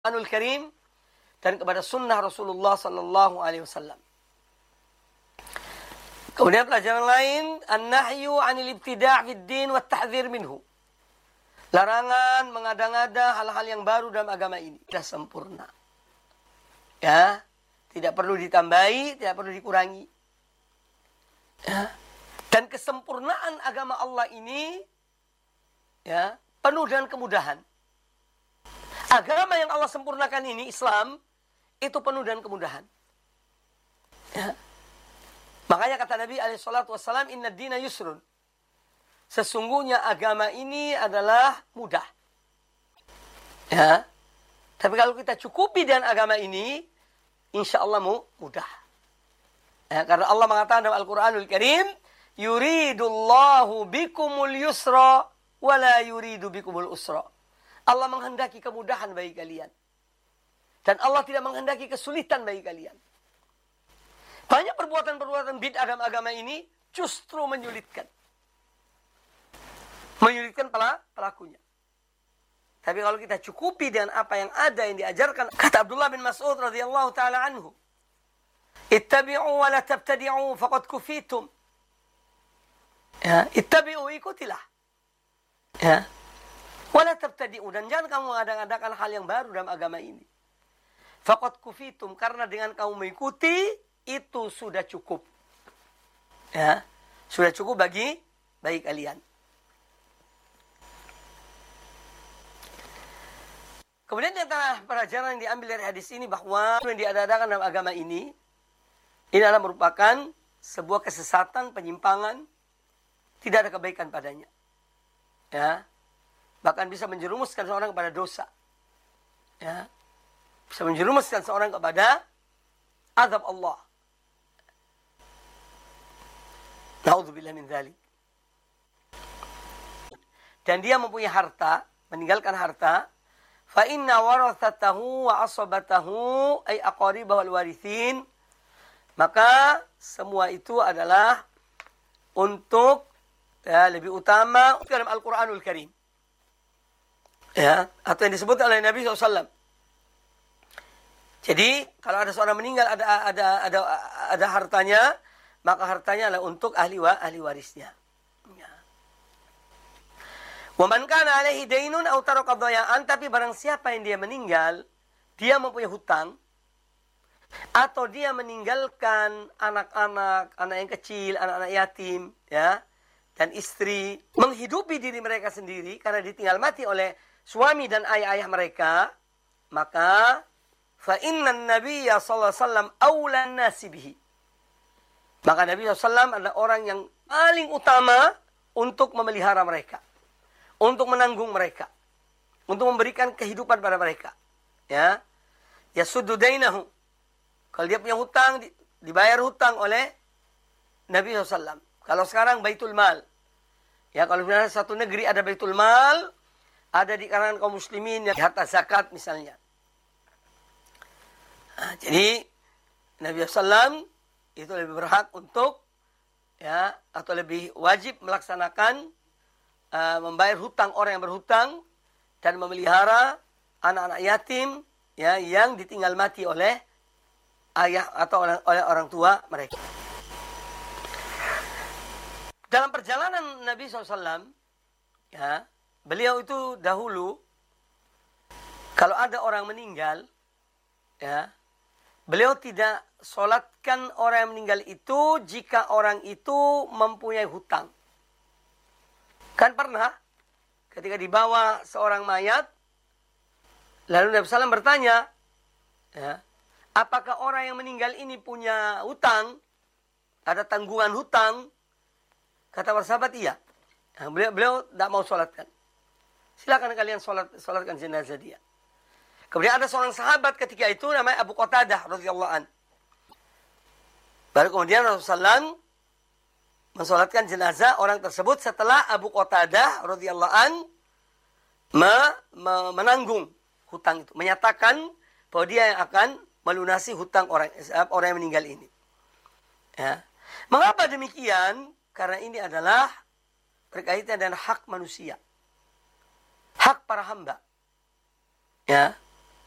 Al-Quranul Karim dan kepada sunnah Rasulullah sallallahu alaihi wasallam. Kemudian pelajaran lain, an-nahyu 'anil ibtida' fid din wa at-tahdhir minhu. Larangan mengada-ngada hal-hal yang baru dalam agama ini. Sudah sempurna. Ya, tidak perlu ditambahi, tidak perlu dikurangi. Ya. Dan kesempurnaan agama Allah ini ya, penuh dengan kemudahan. Agama yang Allah sempurnakan ini, Islam, itu penuh dengan kemudahan. Ya. Makanya kata Nabi SAW, inna dina yusrun. Sesungguhnya agama ini adalah mudah. Ya. Tapi kalau kita cukupi dengan agama ini, insya Allah mudah. Ya, karena Allah mengatakan dalam Al-Quranul Karim, yuridullahu bikumul yusra, wa la yuridu bikumul usra. Allah menghendaki kemudahan bagi kalian. Dan Allah tidak menghendaki kesulitan bagi kalian. Banyak perbuatan-perbuatan bid'ah dalam agama ini justru menyulitkan. Menyulitkan pelakunya. Tapi kalau kita cukupi dengan apa yang ada yang diajarkan, kata Abdullah bin Mas'ud radhiyallahu taala anhu, ittabi'u wa la tabtadi'u faqad kufitum. Ya, ittabi'u, ikutilah. Ya. Wa la tabtadi'u, dan jangan kamu mengadakan hal yang baru dalam agama ini. Faqad kufitum, karena dengan kamu mengikuti itu sudah cukup. Ya, sudah cukup bagi kalian. Kemudian di antara pelajaran yang diambil dari hadis ini bahwa yang diadakan dalam agama ini adalah merupakan sebuah kesesatan, penyimpangan, tidak ada kebaikan padanya. Ya. Bahkan bisa menjerumuskan seorang kepada dosa. Ya. Bisa menjerumuskan seorang kepada azab Allah. Na'udzubillah min dzalik. Dan dia mempunyai harta, meninggalkan harta, fa inna warathatahu wa asabatahu ay aqaribahu al-warithin, maka semua itu adalah untuk ya, lebih utama dalam Al-Quranul Karim. Ya, atau yang disebut oleh Nabi SAW. Jadi kalau ada seorang meninggal ada hartanya, maka hartanya adalah untuk ahli warisnya. Ya. Wa man kana alaihi dainun aw taraka dhaya'an, tapi barang siapa yang dia meninggal, dia mempunyai hutang atau dia meninggalkan anak-anak yang kecil, anak-anak yatim, ya, dan istri, menghidupi diri mereka sendiri karena ditinggal mati oleh suami dan ayah-ayah mereka, maka fa innan nabiyya sallallahu alaihi wasallam aula nasi bihi. Maka Nabi SAW adalah orang yang paling utama untuk memelihara mereka, untuk menanggung mereka, untuk memberikan kehidupan pada mereka. Ya, yasuddu dainahu. Kalau dia punya hutang, dibayar hutang oleh Nabi SAW. Kalau sekarang Baitul Mal. Ya, kalau di satu negeri ada Baitul Mal, ada di kalangan kaum muslimin yang harta zakat misalnya. Nah, jadi Nabi SAW itu lebih berhak untuk ya, atau lebih wajib melaksanakan membayar hutang orang yang berhutang dan memelihara anak-anak yatim ya, yang ditinggal mati oleh ayah atau oleh orang tua mereka. Dalam perjalanan Nabi SAW, ya, beliau itu dahulu kalau ada orang meninggal, ya, beliau tidak sholatkan orang yang meninggal itu jika orang itu mempunyai hutang. Kan pernah ketika dibawa seorang mayat, lalu Nabi SAW bertanya, ya, apakah orang yang meninggal ini punya hutang? Ada tanggungan hutang? Kata para sahabat, iya. Nah, beliau tidak mau sholatkan. Silakan kalian sholatkan jenazah dia. Kemudian ada seorang sahabat ketika itu namanya Abu Qatadah radhiyallahu an. Baru kemudian Rasulullah SAW mensolatkan jenazah orang tersebut setelah Abu Qatadah radhiyallahu an menanggung hutang itu, menyatakan bahwa dia yang akan melunasi hutang orang yang meninggal ini. Ya. Mengapa demikian? Karena ini adalah berkaitan dengan hak manusia, hak para hamba. Ya.